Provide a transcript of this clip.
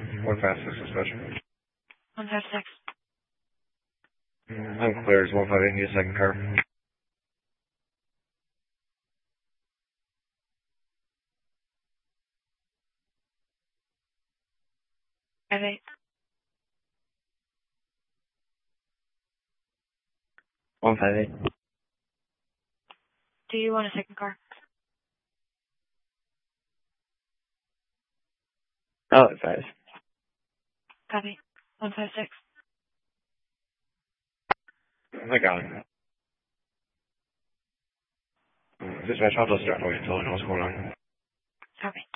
156 dispatch. 156. I'm clear as 158, need a second car. 58. 158. Do you want a second car? Oh, it's fast. Copy. 156. I got it. Dispatch, I'll just start until I know what's going on. Copy.